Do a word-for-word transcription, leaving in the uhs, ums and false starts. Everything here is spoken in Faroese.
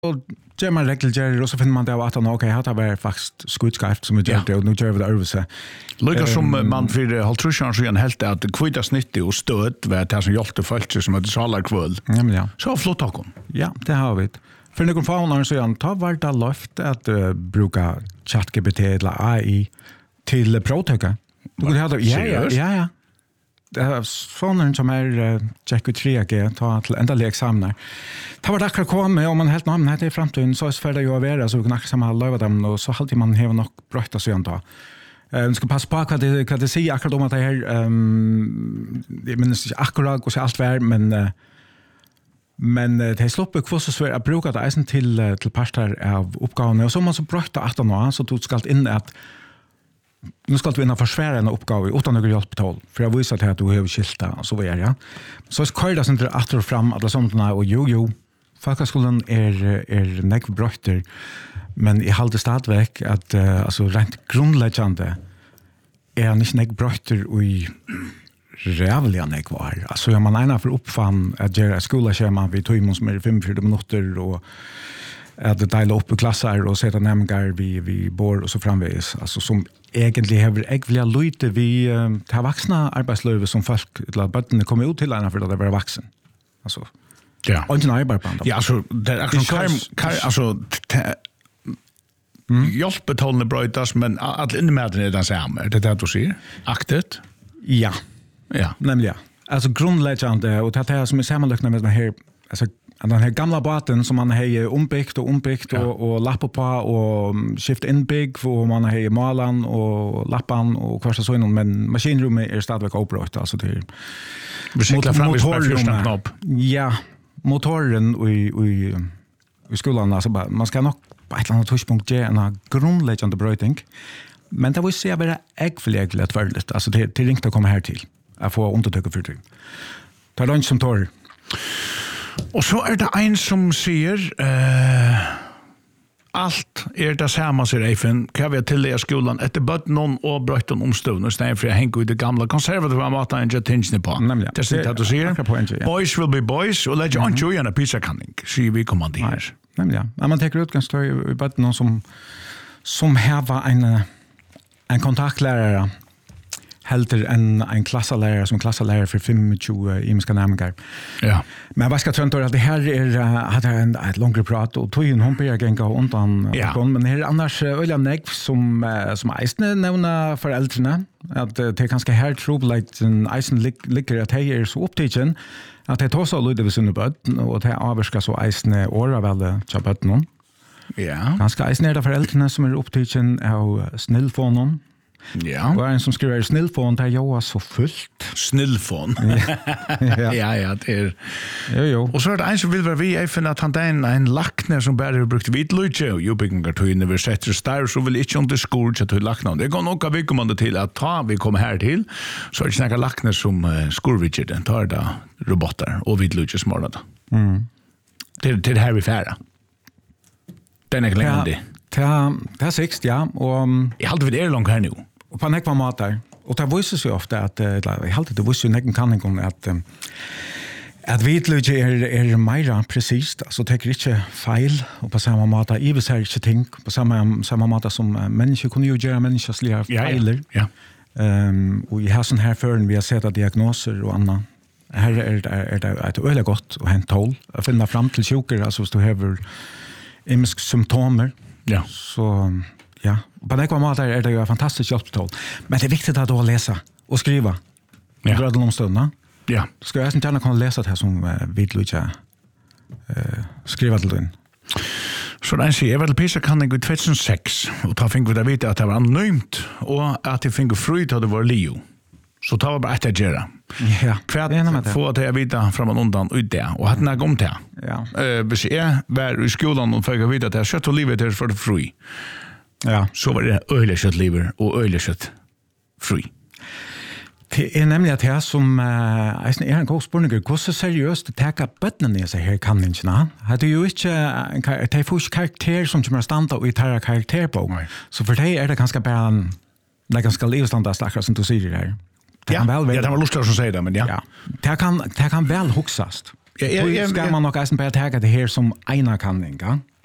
Och gör man regelgärder och så finner man det av att han okej, okay, det var faktiskt skutskrift som vi gör det och nu gör vi det överse. Lika som um, man för halvtrusjan så helt att kvita snitt och stöd var det som hjälpte folk som hade salar kväll. Ja, men ja. Så flott takom. Ja, det har vi. För någon fauna så jag tar var det löft att uh, bruka ChatGPT eller A I till provtrycka. Du kan ha det. Ja, ja, ja, ja. Det är sådana som är uh, Jack tre G tar till ändliga examiner. Det var det akkurat kommet om man helt namn här till framtiden så är det färdigt att vara så vi kan akkurat löva dem och så alltid man har nog brötta sig ändå. Vi ska passa på vad det, vad det säger akkurat om att det här um, jag minns inte akkurat och så allt vär men uh, men uh, det är sloppet kvar så svårt att bruka det eisen till, uh, till pastor av uppgavene och så man så brötta att nå så du ska in att nu ska vi innan försvära en uppgave utan några hjälp till för jag visar till att du har skilta och så vidare. Ja. Så ska det inte att ta fram alla sådana och jo jo folkhögskolan är är näck brötter men i halde stadverk att uh, alltså rent grundläggande är inte näck brötter i rävliga näck var. Alltså om man ena för uppfann att göra skolschema vid tog som är fyrtiofem minuter och att dela upp i klasser och sätta nämningar vi vi bor och så framvägs alltså som egentligen har jag vilja lite vi uh, tar vuxna arbetslöve som folk eller barnen kommer ut till ena för att vara vuxen. Alltså ja. Och inte arbeta. Ja, alltså det är kan alltså hjälpbetalande brötas men att in med det den samma. Det är det du säger. Aktet. Ja. Ja. Nämligen. Alltså grundläggande och det här som är sammanlagt med den här alltså den här gamla båten som man har ombyggt och ombyggt ja. och, och lappat på och skift inbygg och man har malan och lappan och kvarsa så innan men maskinrummet är stadigt uppbrott alltså det är vi cyklar fram med första knapp. Ja, motoren i i i skolan alltså man ska nog på ett eller annat touchpunkt ge en grundläggande brötning. Men det vill säga bara äggförlägligt värdet alltså det det ringt att komma här till att få undertöka för det. Det är lunch som tar. Och så är det en som säger eh, allt är det samma ser Eifen kan vi till i skolan efter bort någon och brötten om stund och stäm för jag hänger i det gamla konservativa maten jag tänker på. Det är det du säger. Boys will be boys och lägger on ju en pizza canning. Så vi kommer dit här. Nämligen. När man tar ut kan stå i bort någon som som här var en en kontaktlärare helter en en klasslärare som klasslärare för tjugofem imiska nämningar. Ja. Men vad ska tränta att det här är hade en ett långt prat och tog in hon på jag gänga undan ja. men här annars öliga neck som som eisne nämna föräldrarna att det är ganska här trouble en eisen ligger att här är så upptagen att det tar så lite vid sina barn och det avska så eisne åra väl chabat någon. Ja. Ganska eisne där föräldrarna som är upptagen av snillfonen. Ja. Och en som skriver snillfon där jag var så fullt. Snillfon. ja. ja, ja, det är. Jo, jo. Och så är det en som vill vara vi, jag finner att han är en, en lackner som bara har brukt vitlöjtje och jobbinger till när vi sätter starv så vill inte under skurge till lackner. Det går nog av vikommande till att ta vi kommer här till så är det snacka lackner som uh, skurvidger den tar det robotar och vitlöjtje smornade. Mm. Det, det är det här vi färra. Den är glädjande. Ja, det är sext, ja. Och, jag har alltid varit långt här nu. Och på nekva matar. Och det visar sig ofta att jag har alltid det visar ju nekken kanning om att att vitlöjtje är, är mer precis. Alltså det är inte feil och på samma måte. I vill säga inte ting på samma, samma måte som människor kunde ju göra människosliga feiler. Ja, ja. Um, och i här sån här fören vi har sett diagnoser och annat. Här är det, är det ett öliga gott och hänt tål. Att finna fram till sjukare, alltså hvis du har imisk symptomer. Ja. Så ja, på det kommer är det ju fantastiskt hjälptål. Men det är viktigt att då läsa och skriva. Ja. Grödel om stunderna. Ja. Ska jag inte gärna kunna läsa det här som uh, vidlöjtja uh, skriva till din. Så den säger väl Pisa kan gå tjugohundrasex och ta fick vi där veta att det var anonymt och att det fick fröjd att det var Leo. Så tar vi bara ett agera. Ja. Kvart få att jag vita fram och undan ut det och hade något om det. Ja. Eh, hvis jag var i skolan och fick veta att jag kött och livet är för det fri. Ja. Så var det öle kött liver och öle kött fri. Det är nämligen att jag som uh, är en god spurning, hur så seriöst det täcka bötnen i sig här kanningarna. Hade ju inte en det får karaktär som kommer att stanna i tarra karaktär på. Så för det är det ganska bara en det ganska livstanda stackars som du säger det här. Det ja, kan väl ja, det var lustigt som säger det, men ja. ja. Det kan det kan väl huxast. Ja, ja, Hur ja, ska ja. man nog eisen bara ta det här som ena kanning, ja?